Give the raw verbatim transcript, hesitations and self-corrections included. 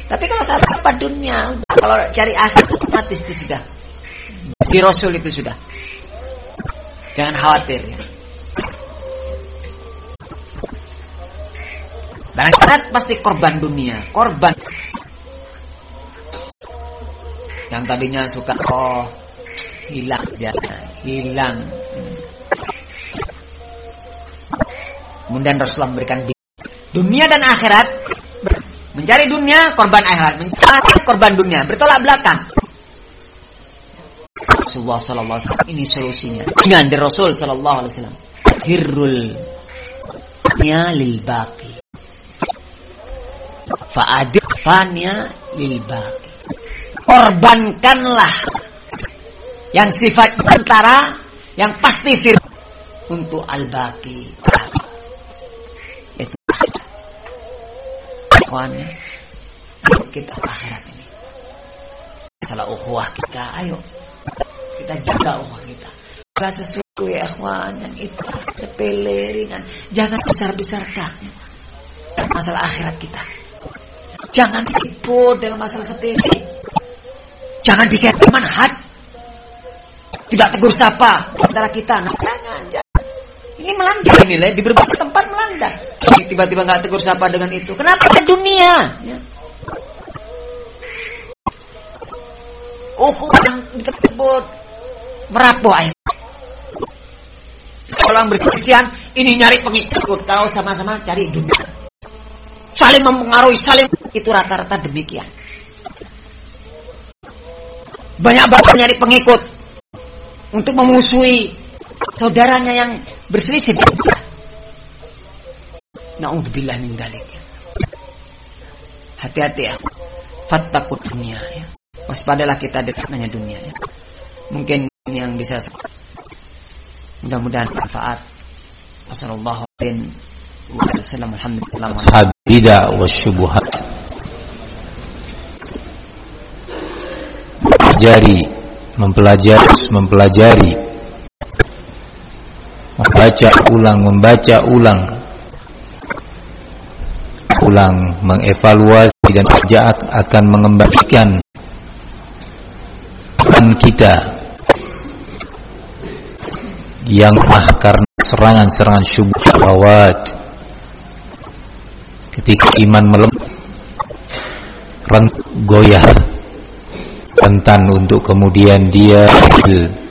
Tapi kalau salah apa dunia, kalau cari akhirat otomatis itu sudah. Di Rasul itu sudah. Jangan khawatir ya. Dan akhirat pasti korban dunia, korban. Yang tadinya suka oh hilang dia, hilang. Kemudian Rasulullah memberikan dunia dan akhirat. Mencari dunia, korban akhirat. Mencari korban dunia, bertolak belakang. Rasulullah sallallahu alaihi wasallam ini solusinya. Dengan dari Rasul sallallahu alaihi wasallam. Hirrul dunya lil baqi. Fa'adil fanya lil baqi. Korbankanlah yang sifat sementara, yang pasti sir untuk al-baqi. Itu kawannya. Kita akhirat ini. Kalau ukhuwah kita, ayo kita jaga ukhuwah kita. Bukan sesuatu ya ikhwan yang itu sepele ringan. Jangan besar-besarkan masalah akhirat kita. Jangan sibuk dalam masalah sepele. Jangan bikin manhaj. Tidak tegur sapa antara kita. Nah, jangan, jangan. Ini melanda ini lah, di berbagai tempat melanda. Tiba-tiba nggak tegur sapa dengan itu. Kenapa ke dunia? Ya. Oh, yang disebut merapuh air. Orang berkesian, ini nyari pengikut. Kalau sama-sama cari dunia. Saling mempengaruhi, saling itu rata-rata demikian. Banyak banget nyari pengikut untuk memusuhi saudaranya yang berselisih. Na'udzubillah min dzalik. Hati-hati ya. Fattaqud dunia ya. Waspadalah kita dekatnya dunia ya. Mungkin ini yang bisa, mudah-mudahan manfaat. Wassallallahu alaihi wasallam. Alhamdulillah. Bidah wasyubuhat. Mempelajari, mempelajari, mempelajari, membaca ulang, membaca ulang, ulang, mengevaluasi dan kerja akan mengembalikan kita yang lemah karena serangan-serangan syubhat. Ketika iman melemah, rentan goyah, rentan untuk kemudian dia